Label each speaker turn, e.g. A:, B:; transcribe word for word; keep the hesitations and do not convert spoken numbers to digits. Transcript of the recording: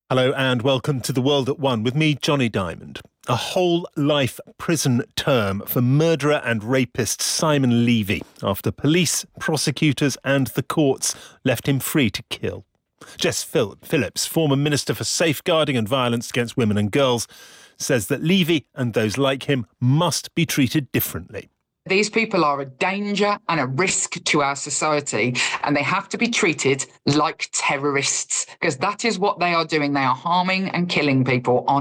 A: Hello and welcome to The World at One with me, Johnny Diamond. A whole life prison term for murderer and rapist Simon Levy after police, prosecutors and the courts left him free to kill. Jess Phillips, former Minister for Safeguarding and Violence Against Women and Girls, says that Levy and those like him must be treated differently.
B: These people are a danger and a risk to our society, and they have to be treated like terrorists, because that is what they are doing. They are harming and killing people on